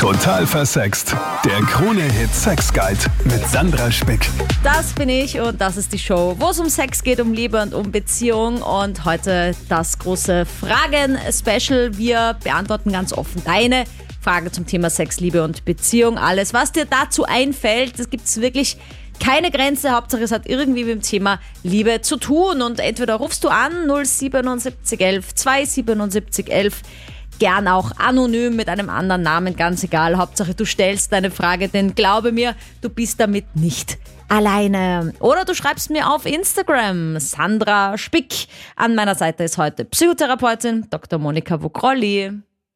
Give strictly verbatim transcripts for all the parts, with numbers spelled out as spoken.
Total versext. Der Krone-Hit Sex Guide mit Sandra Spick. Das bin ich und das ist die Show, wo es um Sex geht, um Liebe und um Beziehung. Und heute das große Fragen-Special. Wir beantworten ganz offen deine Fragen zum Thema Sex, Liebe und Beziehung. Alles, was dir dazu einfällt, das gibt es wirklich keine Grenze. Hauptsache, es hat irgendwie mit dem Thema Liebe zu tun. Und entweder rufst du an null siebenundsiebzig elf zweihundertsiebenundsiebzig elf, gern auch anonym mit einem anderen Namen, ganz egal. Hauptsache, du stellst deine Frage, denn glaube mir, du bist damit nicht alleine. Oder du schreibst mir auf Instagram, Sandra Spick. An meiner Seite ist heute Psychotherapeutin Doktor Monika Vogrolli.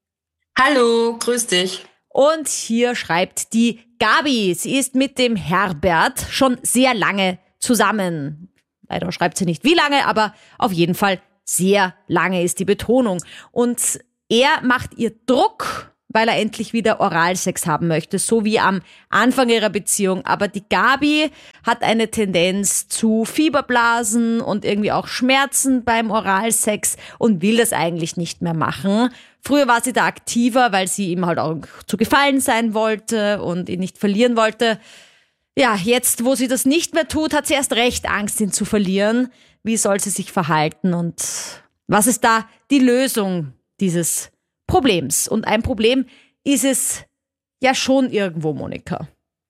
Hallo, grüß dich. Und hier schreibt die Gabi. Sie ist mit dem Herbert schon sehr lange zusammen. Leider schreibt sie nicht wie lange, aber auf jeden Fall sehr lange ist die Betonung. Und er macht ihr Druck, weil er endlich wieder Oralsex haben möchte, so wie am Anfang ihrer Beziehung. Aber die Gabi hat eine Tendenz zu Fieberblasen und irgendwie auch Schmerzen beim Oralsex und will das eigentlich nicht mehr machen. Früher war sie da aktiver, weil sie ihm halt auch zu gefallen sein wollte und ihn nicht verlieren wollte. Ja, jetzt, wo sie das nicht mehr tut, hat sie erst recht Angst, ihn zu verlieren. Wie soll sie sich verhalten und was ist da die Lösung dieses Problems? Und ein Problem ist es ja schon irgendwo, Monika.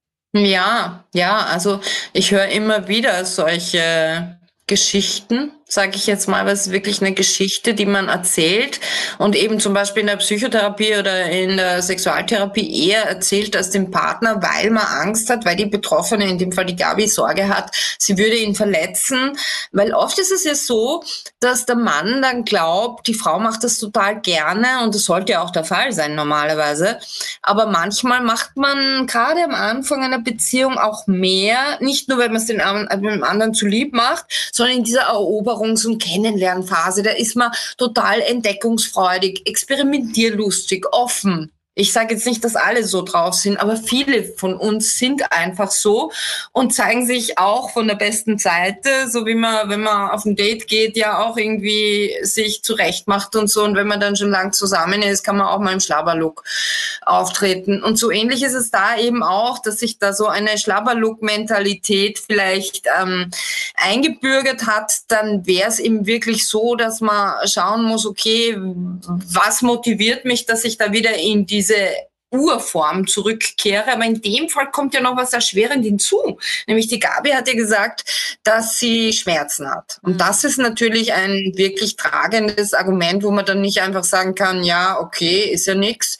Ja, ja, also ich höre immer wieder solche Geschichten, sage ich jetzt mal, was ist wirklich eine Geschichte, die man erzählt und eben zum Beispiel in der Psychotherapie oder in der Sexualtherapie eher erzählt als dem Partner, weil man Angst hat, weil die Betroffene, in dem Fall die Gabi, Sorge hat, sie würde ihn verletzen, weil oft ist es ja so, dass der Mann dann glaubt, die Frau macht das total gerne und das sollte ja auch der Fall sein normalerweise, aber manchmal macht man gerade am Anfang einer Beziehung auch mehr, nicht nur, weil man es dem anderen zu lieb macht, sondern in dieser Eroberung und Kennenlernphase, da ist man total entdeckungsfreudig, experimentierlustig, offen. Ich sage jetzt nicht, dass alle so drauf sind, aber viele von uns sind einfach so und zeigen sich auch von der besten Seite, so wie man, wenn man auf ein Date geht, ja auch irgendwie sich zurecht macht und so. Und wenn man dann schon lang zusammen ist, kann man auch mal im Schlabberlook auftreten. Und so ähnlich ist es da eben auch, dass sich da so eine Schlabberlook-Mentalität vielleicht ähm, eingebürgert hat. Dann wäre es eben wirklich so, dass man schauen muss, okay, was motiviert mich, dass ich da wieder in diese Urform zurückkehre. Aber in dem Fall kommt ja noch was erschwerend hinzu. Nämlich die Gabi hat ja gesagt, dass sie Schmerzen hat. Und das ist natürlich ein wirklich tragendes Argument, wo man dann nicht einfach sagen kann, ja, okay, ist ja nix.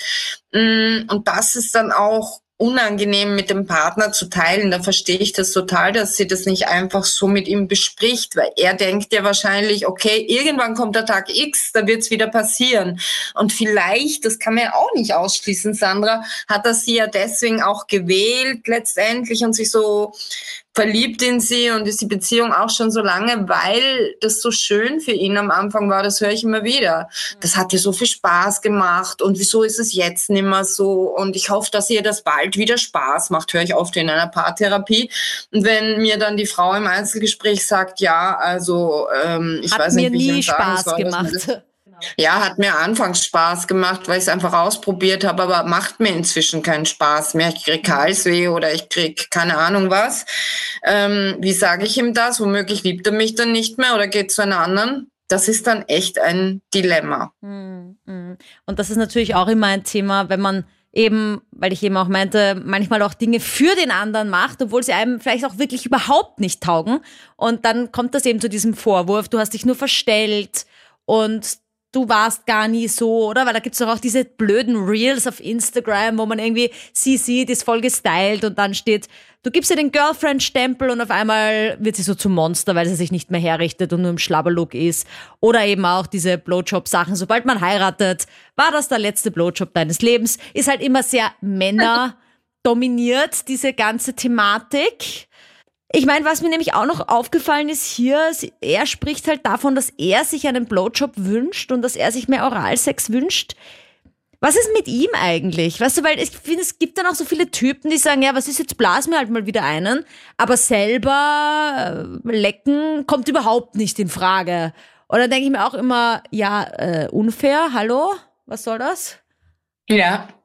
Und das ist dann auch unangenehm mit dem Partner zu teilen. Da verstehe ich das total, dass sie das nicht einfach so mit ihm bespricht, weil er denkt ja wahrscheinlich, okay, irgendwann kommt der Tag X, da wird's wieder passieren. Und vielleicht, das kann man ja auch nicht ausschließen, Sandra, hat er sie ja deswegen auch gewählt letztendlich und sich so verliebt in sie und ist die Beziehung auch schon so lange, weil das so schön für ihn am Anfang war, das höre ich immer wieder. Das hat ihr so viel Spaß gemacht und wieso ist es jetzt nicht mehr so und ich hoffe, dass ihr das bald wieder Spaß macht, höre ich oft in einer Paartherapie. Und wenn mir dann die Frau im Einzelgespräch sagt, ja, also ähm, ich hat weiß nicht, wie mir nie ich sagen Spaß soll, gemacht. Ja, hat mir anfangs Spaß gemacht, weil ich es einfach ausprobiert habe, aber macht mir inzwischen keinen Spaß mehr. Ich krieg Halsweh oder ich krieg keine Ahnung was. Ähm, wie sage ich ihm das? Womöglich liebt er mich dann nicht mehr oder geht zu einer anderen? Das ist dann echt ein Dilemma. Und das ist natürlich auch immer ein Thema, wenn man eben, weil ich eben auch meinte, manchmal auch Dinge für den anderen macht, obwohl sie einem vielleicht auch wirklich überhaupt nicht taugen. Und dann kommt das eben zu diesem Vorwurf, du hast dich nur verstellt und du warst gar nie so, oder? Weil da gibt's doch auch diese blöden Reels auf Instagram, wo man irgendwie sie sieht, ist voll gestylt und dann steht, du gibst ihr den Girlfriend-Stempel und auf einmal wird sie so zum Monster, weil sie sich nicht mehr herrichtet und nur im Schlabberlook ist. Oder eben auch diese Blowjob-Sachen. Sobald man heiratet, war das der letzte Blowjob deines Lebens. Ist halt immer sehr männerdominiert, diese ganze Thematik. Ich meine, was mir nämlich auch noch aufgefallen ist hier, er spricht halt davon, dass er sich einen Blowjob wünscht und dass er sich mehr Oralsex wünscht. Was ist mit ihm eigentlich? Weißt du, weil ich finde, es gibt dann auch so viele Typen, die sagen, ja, was ist jetzt, blas mir halt mal wieder einen, aber selber äh, lecken kommt überhaupt nicht in Frage. Und dann denke ich mir auch immer, ja, äh, unfair, hallo? Was soll das? Ja,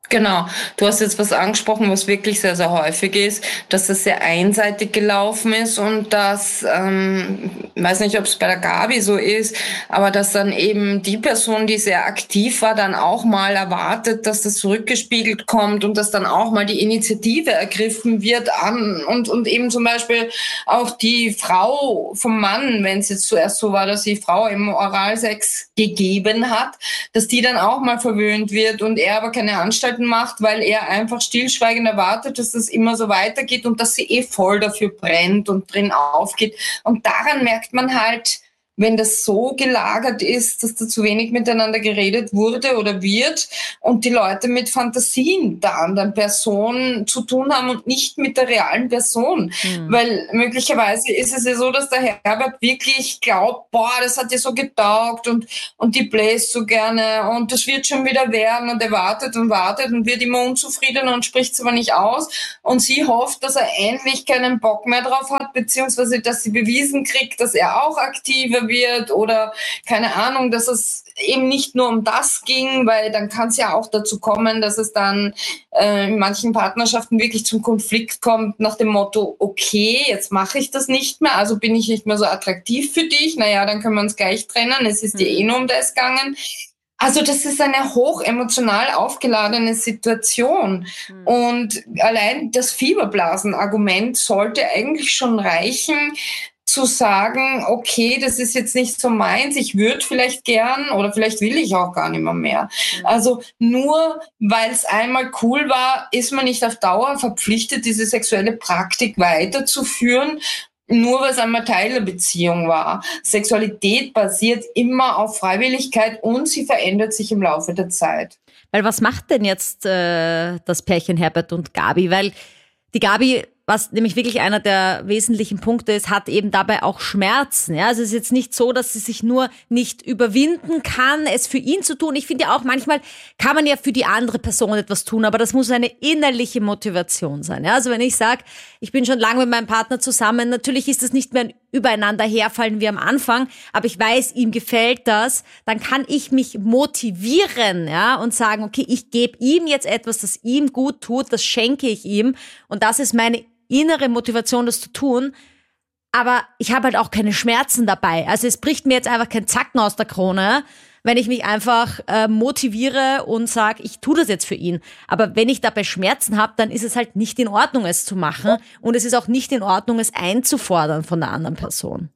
Genau. Du hast jetzt was angesprochen, was wirklich sehr, sehr häufig ist, dass das sehr einseitig gelaufen ist und dass, ähm, weiß nicht, ob es bei der Gabi so ist, aber dass dann eben die Person, die sehr aktiv war, dann auch mal erwartet, dass das zurückgespiegelt kommt und dass dann auch mal die Initiative ergriffen wird an und, und eben zum Beispiel auch die Frau vom Mann, wenn es jetzt zuerst so war, dass die Frau im Oralsex gegeben hat, dass die dann auch mal verwöhnt wird und er aber keine Anstalten macht, weil er einfach stillschweigend erwartet, dass das immer so weitergeht und dass sie eh voll dafür brennt und drin aufgeht. Und daran merkt man halt, wenn das so gelagert ist, dass da zu wenig miteinander geredet wurde oder wird und die Leute mit Fantasien der anderen Person zu tun haben und nicht mit der realen Person. Mhm. Weil möglicherweise ist es ja so, dass der Herbert wirklich glaubt, boah, das hat ja so getaugt und, und die bläst so gerne und das wird schon wieder werden und er wartet und wartet und wird immer unzufriedener und spricht es aber nicht aus und sie hofft, dass er endlich keinen Bock mehr drauf hat, beziehungsweise dass sie bewiesen kriegt, dass er auch aktiver wird oder keine Ahnung, dass es eben nicht nur um das ging, weil dann kann es ja auch dazu kommen, dass es dann äh, in manchen Partnerschaften wirklich zum Konflikt kommt nach dem Motto, okay, jetzt mache ich das nicht mehr, also bin ich nicht mehr so attraktiv für dich, naja, dann können wir uns gleich trennen, es ist dir eh nur um das gegangen. Also das ist eine hochemotional aufgeladene Situation. Mhm. Und allein das Fieberblasen-Argument sollte eigentlich schon reichen, zu sagen, okay, das ist jetzt nicht so meins, ich würde vielleicht gern oder vielleicht will ich auch gar nicht mehr mehr. Mhm. Also nur weil es einmal cool war, ist man nicht auf Dauer verpflichtet, diese sexuelle Praktik weiterzuführen, nur weil es einmal Teil der Beziehung war. Sexualität basiert immer auf Freiwilligkeit und sie verändert sich im Laufe der Zeit. Weil was macht denn jetzt äh, das Pärchen Herbert und Gabi? Weil die Gabi, was nämlich wirklich einer der wesentlichen Punkte ist, hat eben dabei auch Schmerzen. Ja, also es ist jetzt nicht so, dass sie sich nur nicht überwinden kann, es für ihn zu tun. Ich finde ja auch, manchmal kann man ja für die andere Person etwas tun, aber das muss eine innerliche Motivation sein. Ja, also wenn ich sage, ich bin schon lange mit meinem Partner zusammen, natürlich ist das nicht mehr ein Übereinander herfallen wie am Anfang, aber ich weiß, ihm gefällt das, dann kann ich mich motivieren, ja, und sagen, okay, ich gebe ihm jetzt etwas, das ihm gut tut, das schenke ich ihm und das ist meine innere Motivation, das zu tun, aber ich habe halt auch keine Schmerzen dabei. Also es bricht mir jetzt einfach kein Zacken aus der Krone, wenn ich mich einfach äh, motiviere und sage, ich tue das jetzt für ihn. Aber wenn ich dabei Schmerzen habe, dann ist es halt nicht in Ordnung, es zu machen und es ist auch nicht in Ordnung, es einzufordern von der anderen Person.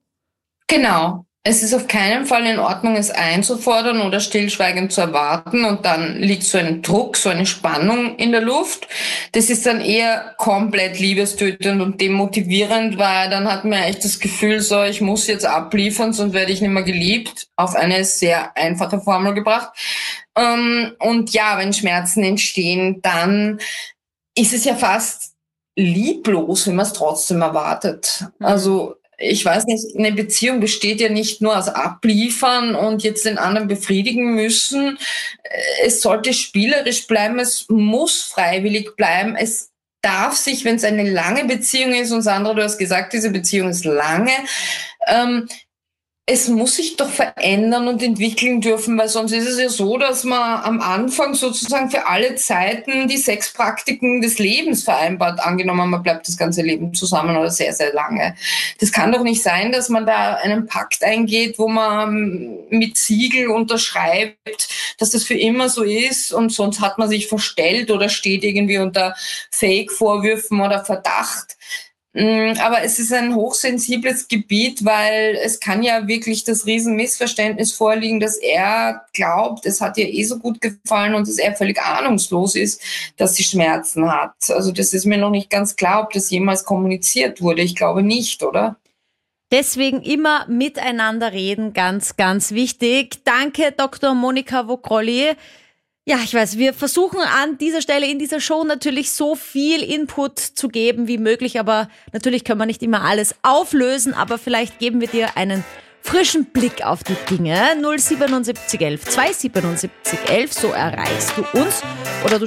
Genau. Es ist auf keinen Fall in Ordnung, es einzufordern oder stillschweigend zu erwarten und dann liegt so ein Druck, so eine Spannung in der Luft. Das ist dann eher komplett liebestötend und demotivierend, weil dann hat man echt das Gefühl, so, ich muss jetzt abliefern, sonst werde ich nicht mehr geliebt, auf eine sehr einfache Formel gebracht. Und ja, wenn Schmerzen entstehen, dann ist es ja fast lieblos, wenn man es trotzdem erwartet. Also ich weiß nicht, eine Beziehung besteht ja nicht nur aus Abliefern und jetzt den anderen befriedigen müssen. Es sollte spielerisch bleiben, es muss freiwillig bleiben. Es darf sich, wenn es eine lange Beziehung ist, und Sandra, du hast gesagt, diese Beziehung ist lange, ähm, es muss sich doch verändern und entwickeln dürfen, weil sonst ist es ja so, dass man am Anfang sozusagen für alle Zeiten die Sexpraktiken des Lebens vereinbart. Angenommen, man bleibt das ganze Leben zusammen oder sehr, sehr lange. Das kann doch nicht sein, dass man da einen Pakt eingeht, wo man mit Siegel unterschreibt, dass das für immer so ist und sonst hat man sich verstellt oder steht irgendwie unter Fake-Vorwürfen oder Verdacht. Aber es ist ein hochsensibles Gebiet, weil es kann ja wirklich das Riesenmissverständnis vorliegen, dass er glaubt, es hat ihr eh so gut gefallen und dass er völlig ahnungslos ist, dass sie Schmerzen hat. Also das ist mir noch nicht ganz klar, ob das jemals kommuniziert wurde. Ich glaube nicht, oder? Deswegen immer miteinander reden, ganz, ganz wichtig. Danke, Doktor Monika Vogrolli. Ja, ich weiß, wir versuchen an dieser Stelle in dieser Show natürlich so viel Input zu geben wie möglich, aber natürlich können wir nicht immer alles auflösen, aber vielleicht geben wir dir einen frischen Blick auf die Dinge. null sieben sieben eins eins zwei sieben sieben eins eins, so erreichst du uns oder du